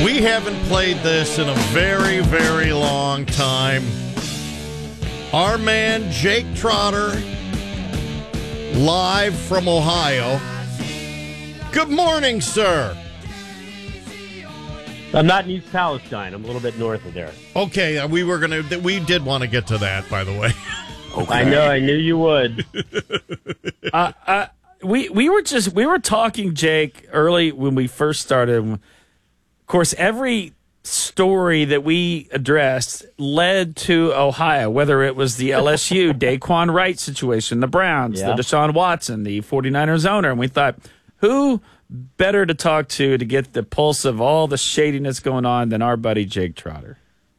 We haven't played this in a very, very long time. Our man, Jake Trotter, live from Ohio. Good morning, sir. I'm not in East Palestine. I'm a little bit north of there. Okay, we did want to get to that, by the way. Okay. I know. I knew you would. We were talking, Jake, early when we first started. Of course, every story that we addressed led to Ohio, whether it was the LSU Daquan Wright situation, the Browns, the Deshaun Watson, the 49ers owner. And we thought, who better to talk to get the pulse of all the shadiness going on than our buddy Jake Trotter?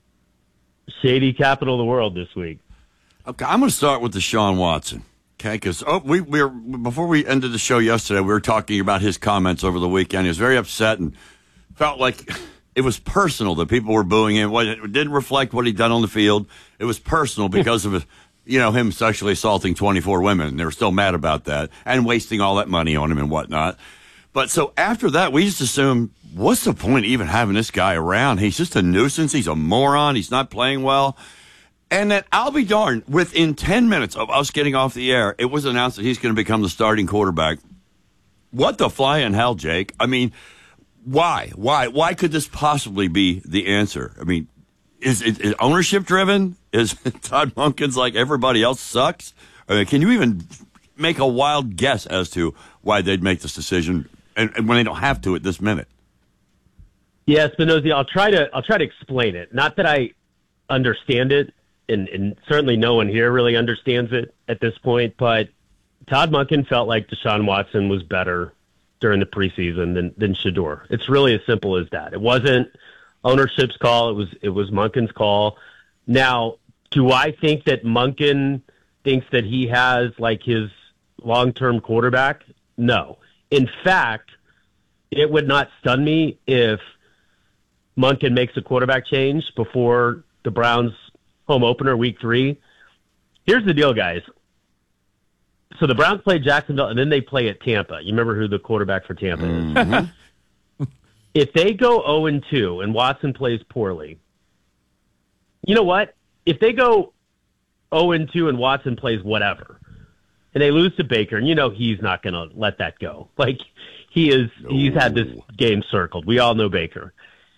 Shady capital of the world this week. Okay, I'm going to start with Deshaun Watson. Okay, because before we ended the show yesterday, we were talking about his comments over the weekend. He was very upset and felt like it was personal that people were booing him. It didn't reflect what he'd done on the field. It was personal because of him sexually assaulting 24 women. And they were still mad about that and wasting all that money on him and whatnot. But so after that, we just assumed, what's the point of even having this guy around? He's just a nuisance. He's a moron. He's not playing well. And then I'll be darned, within 10 minutes of us getting off the air, it was announced that he's going to become the starting quarterback. What the fly in hell, Jake? I mean, why? Why could this possibly be the answer? I mean, is it ownership driven? Is Todd Monken's like everybody else sucks? I mean, can you even make a wild guess as to why they'd make this decision and when they don't have to at this minute? Yeah, Spinozzi, I'll try to explain it. Not that I understand it, and certainly no one here really understands it at this point, but Todd Monken felt like Deshaun Watson was better during the preseason than Shedeur. It's really as simple as that. It wasn't ownership's call. It was Monken's call. Now, do I think that Monken thinks that he has like his long-term quarterback? No. In fact, it would not stun me if Monken makes a quarterback change before the Browns home opener week 3. Here's the deal, guys. So the Browns play Jacksonville, and then they play at Tampa. You remember who the quarterback for Tampa is? Mm-hmm. If they go 0-2 and Watson plays poorly, you know what? If they go 0-2 and Watson plays whatever, and they lose to Baker, and he's not going to let that go. Like, he's had this game circled. We all know Baker.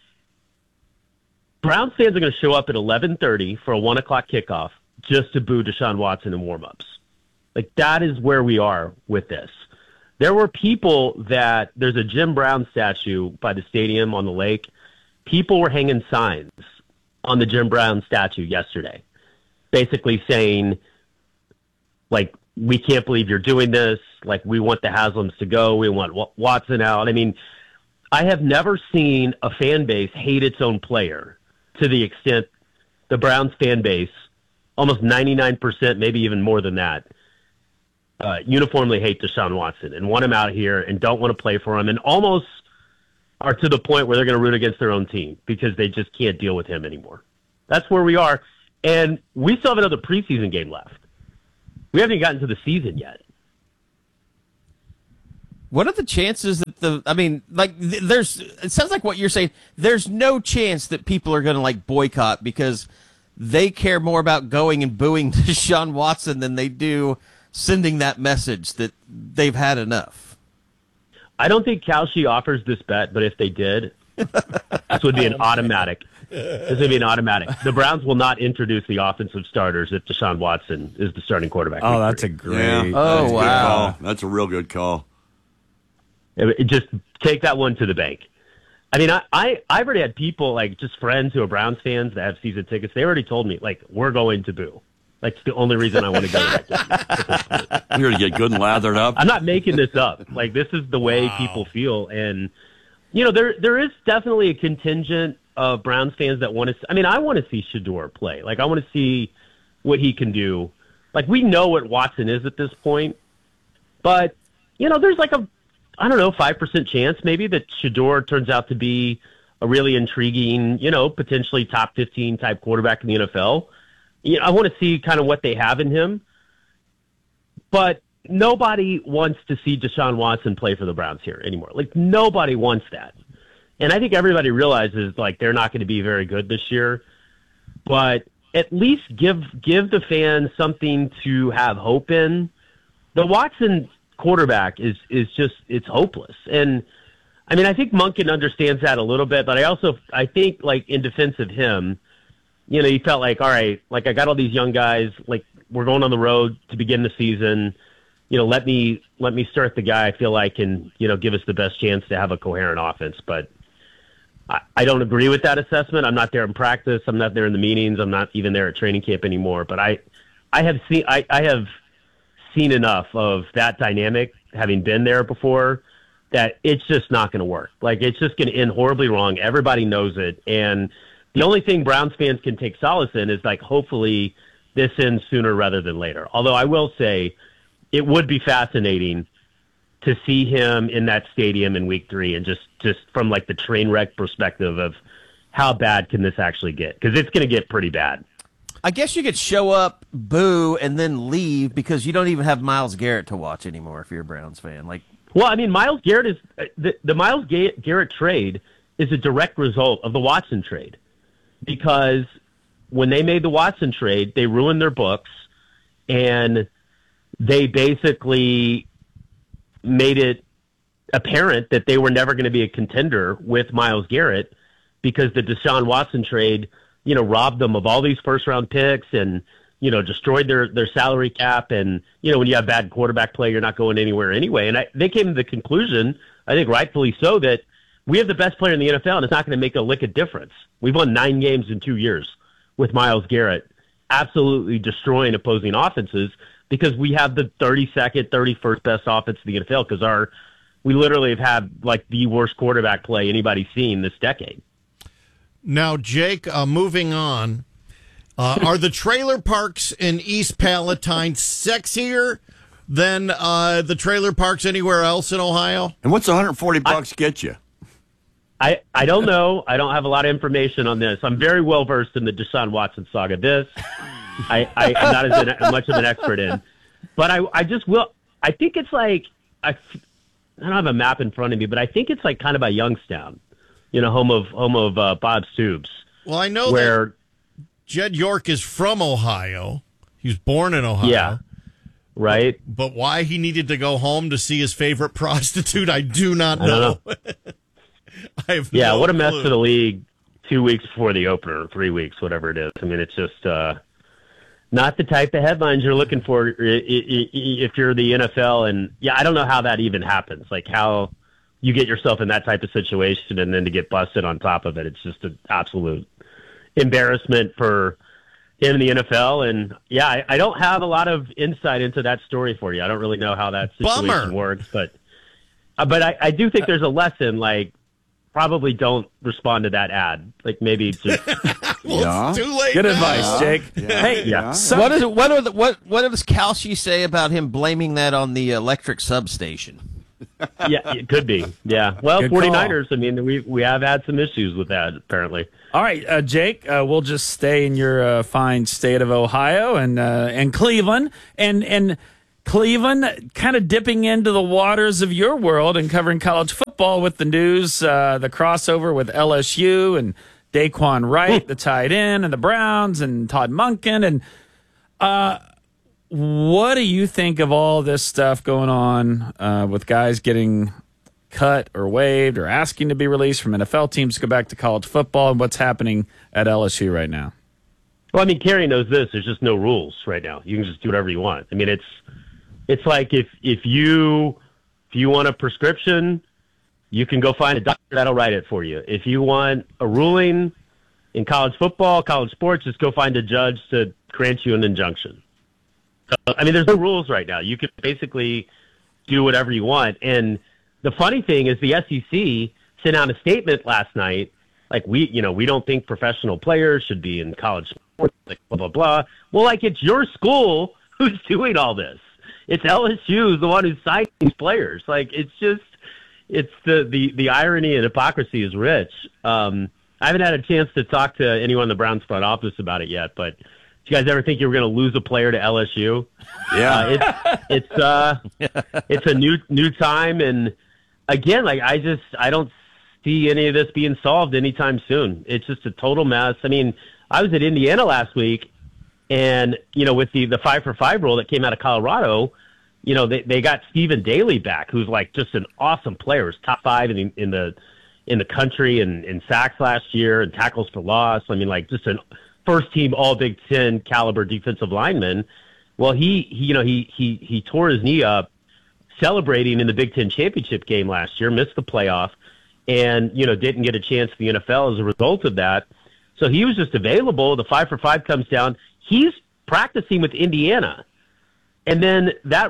Browns fans are going to show up at 11:30 for a 1 o'clock kickoff just to boo Deshaun Watson in warm-ups. Like, that is where we are with this. There were people there's a Jim Brown statue by the stadium on the lake. People were hanging signs on the Jim Brown statue yesterday, basically saying, like, we can't believe you're doing this. Like, we want the Haslams to go. We want Watson out. I mean, I have never seen a fan base hate its own player to the extent the Browns fan base, almost 99%, maybe even more than that, uniformly hate Deshaun Watson and want him out here and don't want to play for him and almost are to the point where they're going to root against their own team because they just can't deal with him anymore. That's where we are. And we still have another preseason game left. We haven't even gotten to the season yet. What are the chances that it sounds like what you're saying, there's no chance that people are going to boycott because they care more about going and booing Deshaun Watson than they do sending that message that they've had enough. I don't think Kalshi offers this bet, but if they did, this would be an automatic. This would be an automatic. The Browns will not introduce the offensive starters if Deshaun Watson is the starting quarterback. Oh, that's a great. Yeah, oh, wow. That's a real good call. Just take that one to the bank. I mean, I've already had people, just friends who are Browns fans that have season tickets. They already told me, we're going to boo. It's the only reason I want to go right now. You're going to get good and lathered up. I'm not making this up. This is the way people feel. And, there is definitely a contingent of Browns fans that want to – I want to see Shedeur play. I want to see what he can do. We know what Watson is at this point. But, there's a 5% chance maybe that Shedeur turns out to be a really intriguing, potentially top 15 type quarterback in the NFL. I want to see kind of what they have in him. But nobody wants to see Deshaun Watson play for the Browns here anymore. Nobody wants that. And I think everybody realizes like they're not going to be very good this year, but at least give the fans something to have hope in. The Watson quarterback is just, it's hopeless. And I mean, I think Monken understands that a little bit, but I think like in defense of him, you know, he felt like, all right, like I got all these young guys, like we're going on the road to begin the season. You know, let me start the guy I feel like can, you know, give us the best chance to have a coherent offense. But I don't agree with that assessment. I'm not there in practice. I'm not there in the meetings. I'm not even there at training camp anymore. But I have seen enough of that dynamic, having been there before, that it's just not going to work. Like, it's just going to end horribly wrong. Everybody knows it. And the only thing Browns fans can take solace in is, like, hopefully this ends sooner rather than later. Although I will say it would be fascinating to see him in that stadium in week 3 and just from, like, the train wreck perspective of how bad can this actually get? Because it's going to get pretty bad. I guess you could show up, boo, and then leave because you don't even have Myles Garrett to watch anymore if you're a Browns fan. Like, well, I mean, Myles Garrett is the Myles Garrett trade is a direct result of the Watson trade, because when they made the Watson trade, they ruined their books and they basically made it apparent that they were never going to be a contender with Myles Garrett, because the Deshaun Watson trade, you know, robbed them of all these first-round picks and, you know, destroyed their salary cap. And, you know, when you have bad quarterback play, you're not going anywhere anyway. And they came to the conclusion, I think rightfully so, that we have the best player in the NFL and it's not going to make a lick of difference. We've won 9 games in 2 years with Myles Garrett absolutely destroying opposing offenses because we have the 32nd, 31st best offense in the NFL, because we literally have had like the worst quarterback play anybody's seen this decade. Now, Jake, moving on, are the trailer parks in East Palatine sexier than the trailer parks anywhere else in Ohio? And what's $140 get you? I don't know. I don't have a lot of information on this. I'm very well versed in the Deshaun Watson saga. This I'm not as much of an expert in, but I just will. I think it's like I don't have a map in front of me, but I think it's like kind of by Youngstown, you know, home of Bob's Tubes. Well, I know where that Jed York is from Ohio. He was born in Ohio. Yeah. Right. But why he needed to go home to see his favorite prostitute, I do not know. I have no what a mess clue. for the league 2 weeks before the opener, 3 weeks, whatever it is. I mean, it's just not the type of headlines you're looking for if you're the NFL. And, yeah, I don't know how that even happens, like how you get yourself in that type of situation and then to get busted on top of it. It's just an absolute embarrassment for him in the NFL. And, yeah, I don't have a lot of insight into that story for you. I don't really know how that situation works. But I do think there's a lesson, like, probably don't respond to that ad. Like, maybe just It's too late. Good now. advice, Jake. Hey, Yeah. so- what does Kalshi say about him blaming that on the electric substation? Yeah, it could be. Yeah. Well, Good 49ers, I mean, we have had some issues with that, apparently. All right, Jake, we'll just stay in your fine state of Ohio and Cleveland. And Cleveland kind of dipping into the waters of your world and covering college football with the news, the crossover with LSU and Daquan Wright, the tight end, and the Browns, and Todd Monken. And what do you think of all this stuff going on with guys getting cut or waived or asking to be released from NFL teams to go back to college football, and what's happening at LSU right now? Well, I mean, Kerry knows this. There's just no rules right now. You can just do whatever you want. I mean, it's like if you want a prescription, you can go find a doctor that'll write it for you. If you want a ruling in college football, college sports, just go find a judge to grant you an injunction. So, I mean, there's no rules right now. You can basically do whatever you want. And the funny thing is the SEC sent out a statement last night, like, we don't think professional players should be in college sports, like, blah, blah, blah. Well, like, it's your school who's doing all this. It's LSU, the one who's signing these players. Like, it's the irony and hypocrisy is rich. I haven't had a chance to talk to anyone in the Browns front office about it yet, but did you guys ever think you were going to lose a player to LSU? Yeah. It's a new time, and again, like I don't see any of this being solved anytime soon. It's just a total mess. I mean, I was at Indiana last week, and, with the 5-for-5 rule that came out of Colorado, they got Stephen Daly back, who's like just an awesome player. He's top 5 in the country in sacks last year and tackles for loss. I mean, like just a first team All Big Ten caliber defensive lineman. Well, he tore his knee up celebrating in the Big Ten championship game last year, missed the playoff, and didn't get a chance in the NFL as a result of that. So he was just available. The 5-for-5 comes down. He's practicing with Indiana. And then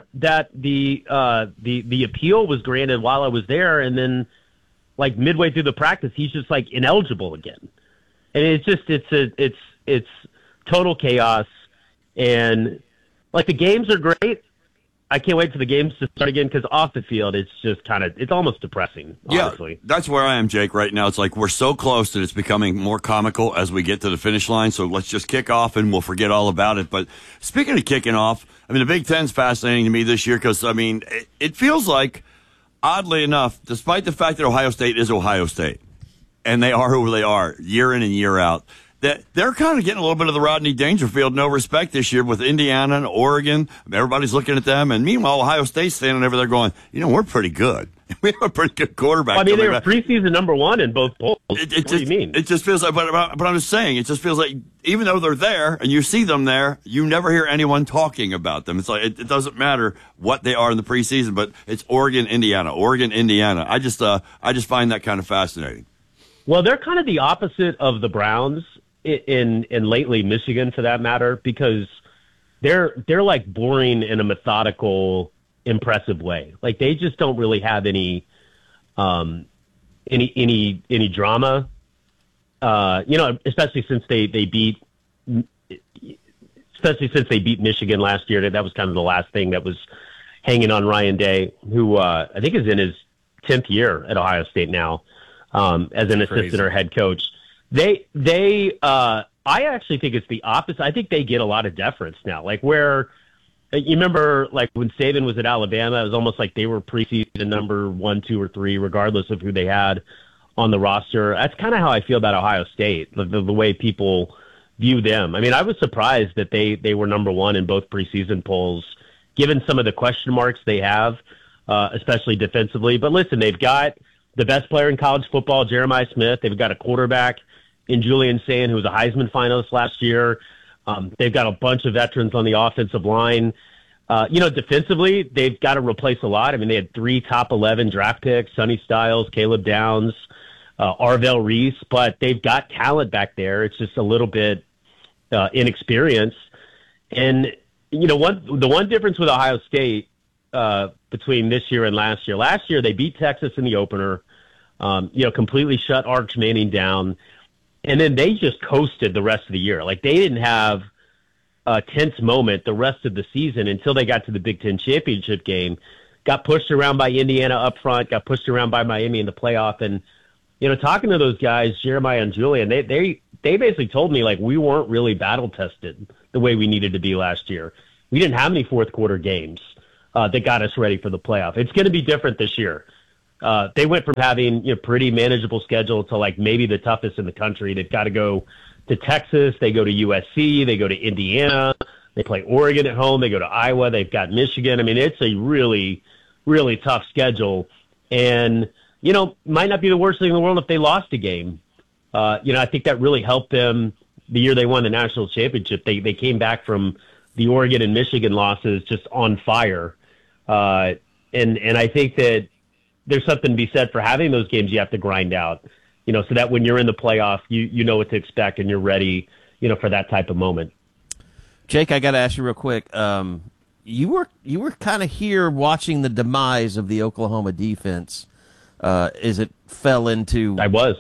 the appeal was granted while I was there, and then like midway through the practice, he's just like ineligible again. And it's total chaos. And like the games are great. I can't wait for the games to start again, because off the field, it's just it's almost depressing, honestly. Yeah, that's where I am, Jake, right now. It's like we're so close that it's becoming more comical as we get to the finish line. So let's just kick off and we'll forget all about it. But speaking of kicking off, I mean, the Big Ten's fascinating to me this year because, I mean, it feels like, oddly enough, despite the fact that Ohio State is Ohio State, and they are who they are year in and year out, that they're kind of getting a little bit of the Rodney Dangerfield no respect this year with Indiana and Oregon. Everybody's looking at them. And meanwhile, Ohio State's standing over there going, we're pretty good. We have a pretty good quarterback. Well, I mean, they were preseason number 1 in both polls. What do you mean? It just feels like, but I'm just saying, it just feels like even though they're there and you see them there, you never hear anyone talking about them. It's like, it doesn't matter what they are in the preseason, but it's Oregon, Indiana. I just find that kind of fascinating. Well, they're kind of the opposite of the Browns. In lately Michigan, for that matter, because they're like boring in a methodical, impressive way. Like they just don't really have any drama. Especially since they beat Michigan last year. That was kind of the last thing that was hanging on Ryan Day, who I think is in his 10th year at Ohio State now, as an assistant or head coach. I actually think it's the opposite. I think they get a lot of deference now. Like where, you remember, like when Saban was at Alabama, it was almost like they were preseason number 1, 2, or 3, regardless of who they had on the roster. That's kind of how I feel about Ohio State, the way people view them. I mean, I was surprised that they were number 1 in both preseason polls, given some of the question marks they have, especially defensively. But listen, they've got the best player in college football, Jeremiah Smith. They've got a quarterback in Julian Sayin, who was a Heisman finalist last year. They've got a bunch of veterans on the offensive line. Defensively, they've got to replace a lot. I mean, they had 3 top 11 draft picks, Sonny Styles, Caleb Downs, Arvell Reese, but they've got talent back there. It's just a little bit inexperienced. And, the one difference with Ohio State between this year and last year, they beat Texas in the opener, completely shut Arch Manning down. And then they just coasted the rest of the year. Like they didn't have a tense moment the rest of the season until they got to the Big Ten championship game. Got pushed around by Indiana up front, got pushed around by Miami in the playoff. And, talking to those guys, Jeremiah and Julian, they basically told me like we weren't really battle tested the way we needed to be last year. We didn't have any fourth quarter games that got us ready for the playoff. It's going to be different this year. They went from having pretty manageable schedule to like maybe the toughest in the country. They've got to go to Texas. They go to USC. They go to Indiana. They play Oregon at home. They go to Iowa. They've got Michigan. I mean, it's a really, really tough schedule. And, might not be the worst thing in the world if they lost a game. I think that really helped them the year they won the national championship. They came back from the Oregon and Michigan losses just on fire. And I think that there's something to be said for having those games you have to grind out, so that when you're in the playoff, you know what to expect and you're ready, for that type of moment. Jake, I got to ask you real quick. You were kind of here watching the demise of the Oklahoma defense as it fell into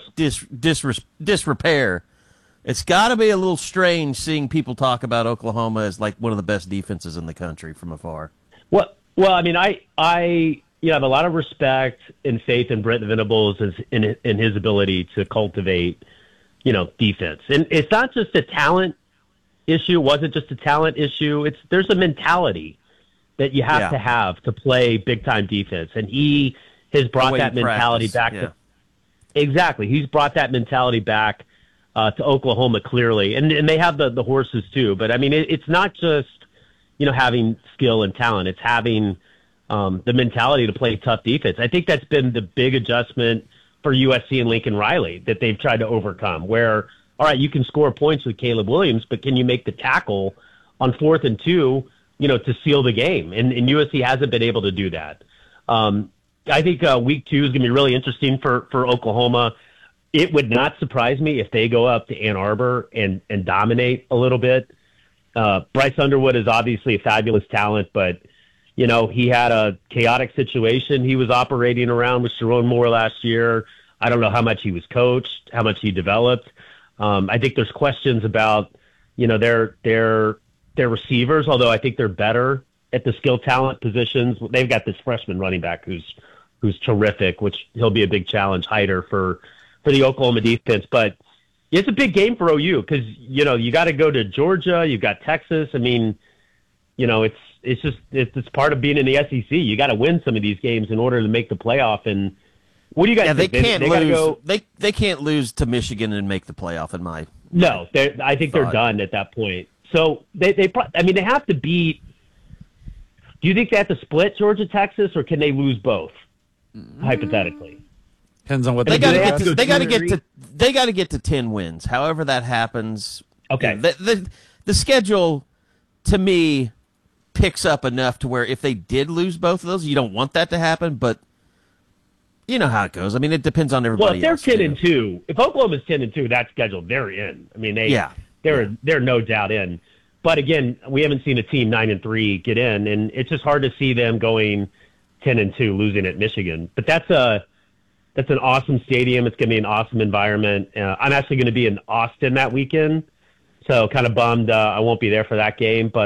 disrepair. It's got to be a little strange seeing people talk about Oklahoma as like one of the best defenses in the country from afar. Well, I mean, I have a lot of respect and faith in Brent Venables in his ability to cultivate, defense. And it's not just a talent issue. It wasn't just a talent issue. There's a mentality that you have to play big time defense. And he has brought that mentality back. Exactly. He's brought that mentality back to Oklahoma clearly, and they have the horses too. But I mean, it's not just having skill and talent; it's having the mentality to play tough defense. I think that's been the big adjustment for USC and Lincoln Riley that they've tried to overcome. Where all right, you can score points with Caleb Williams, but can you make the tackle on 4th and 2? To seal the game, and USC hasn't been able to do that. I think week 2 is going to be really interesting for Oklahoma. It would not surprise me if they go up to Ann Arbor and dominate a little bit. Bryce Underwood is obviously a fabulous talent, but, he had a chaotic situation he was operating around with Sharon Moore last year. I don't know how much he was coached, how much he developed. I think there's questions about, their receivers, although I think they're better at the skill talent positions. They've got this freshman running back who's terrific, which he'll be a big challenge hider for the Oklahoma defense. But it's a big game for OU because, you got to go to Georgia. You've got Texas. I mean, it's part of being in the SEC. You got to win some of these games in order to make the playoff. And what do you guys think? They can't lose. They can't lose to Michigan and make the playoff in my No, I think they're done at that point. So they have to beat. Do you think they have to split Georgia, Texas, or can they lose both? Hypothetically, depends on what they got to do. get. They got to get to 10 wins. However that happens. Okay. The schedule, to me, picks up enough to where if they did lose both of those, you don't want that to happen, but you know how it goes. I mean, it depends on everybody. Well, if they're 10-2, if Oklahoma's 10-2, that schedule they're in. I mean, they're no doubt in. But again, we haven't seen a team 9-3 get in, and it's just hard to see them going 10-2, losing at Michigan. But that's an awesome stadium. It's going to be an awesome environment. I'm actually going to be in Austin that weekend, so kind of bummed I won't be there for that game. But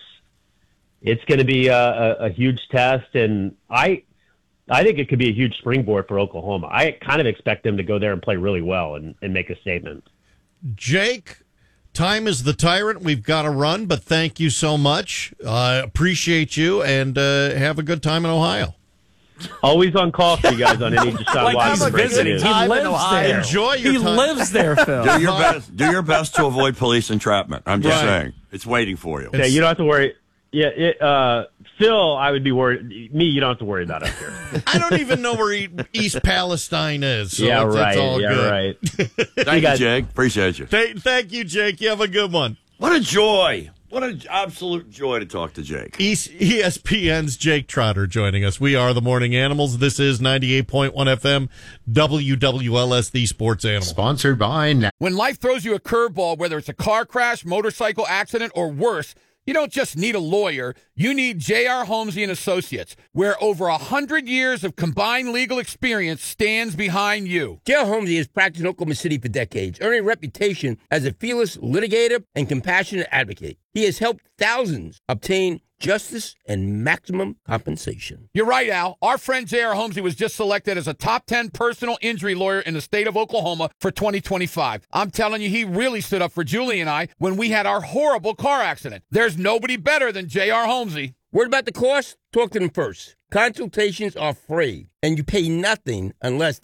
it's going to be a huge test, and I think it could be a huge springboard for Oklahoma. I kind of expect them to go there and play really well and make a statement. Jake, time is the tyrant. We've got to run, but thank you so much. Appreciate you, and have a good time in Ohio. Always on call for you guys on any Deshaun Watson visiting. He lives there. Enjoy your time. He lives there, Phil. Do your best to avoid police entrapment. I'm just saying. It's waiting for you. Yeah, you don't have to worry. Yeah, Phil, I would be worried. Me, you don't have to worry about up here. I don't even know where East Palestine is. So yeah, right. It's all yeah, good. right. Thank you, Jake. Appreciate you. Thank you, Jake. You have a good one. What a joy. What an absolute joy to talk to Jake. ESPN's Jake Trotter joining us. We are the Morning Animals. This is 98.1 FM, WWLS, the Sports Animal. Sponsored by... When life throws you a curveball, whether it's a car crash, motorcycle accident, or worse, you don't just need a lawyer. You need J.R. Holmesy & Associates, where over 100 years of combined legal experience stands behind you. J.R. Holmesy has practiced in Oklahoma City for decades, earning a reputation as a fearless litigator and compassionate advocate. He has helped thousands obtain justice and maximum compensation. You're right, Al. Our friend J.R. Holmesy was just selected as a top 10 personal injury lawyer in the state of Oklahoma for 2025. I'm telling you, he really stood up for Julie and I when we had our horrible car accident. There's nobody better than J.R. Holmesy. Word about the cost? Talk to them first. Consultations are free, and you pay nothing unless